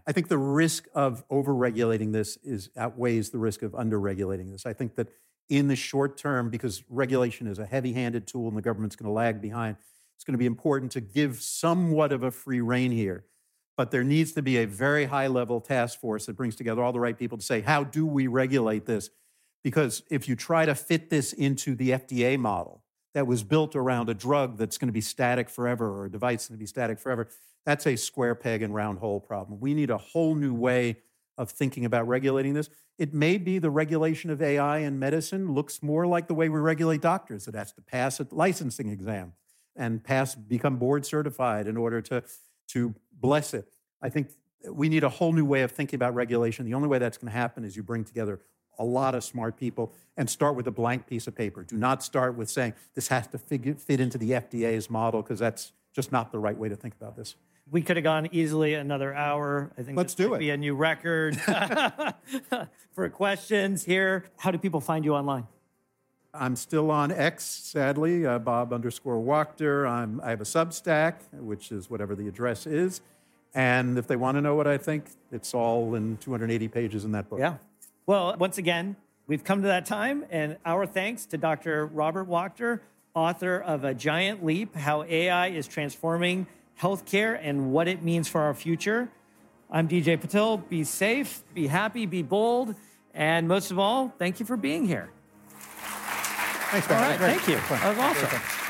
I think the risk of over-regulating this outweighs the risk of under-regulating this. I think that in the short term, because regulation is a heavy-handed tool and the government's going to lag behind, it's going to be important to give somewhat of a free rein here. But there needs to be a very high-level task force that brings together all the right people to say, how do we regulate this? Because if you try to fit this into the FDA model that was built around a drug that's going to be static forever or a device that's going to be static forever, that's a square peg and round hole problem. We need a whole new way of thinking about regulating this. It may be the regulation of AI in medicine looks more like the way we regulate doctors. It has to pass a licensing exam and become board certified in order to bless it. I think we need a whole new way of thinking about regulation. The only way that's going to happen is you bring together a lot of smart people and start with a blank piece of paper. Do not start with saying this has to fit into the FDA's model, because that's just not the right way to think about this. We could have gone easily another hour. I think Let's do it. Be a new record for questions here. How do people find you online? I'm still on X, sadly, Bob_Wachter. I have a Substack, which is whatever the address is. And if they want to know what I think, it's all in 280 pages in that book. Yeah. Well, once again, we've come to that time, and our thanks to Dr. Robert Wachter, author of A Giant Leap, How AI is Transforming Healthcare and What It Means for Our Future. I'm DJ Patil. Be safe, be happy, be bold, and most of all, thank you for being here. Thanks, man. All right, thank you. That was awesome.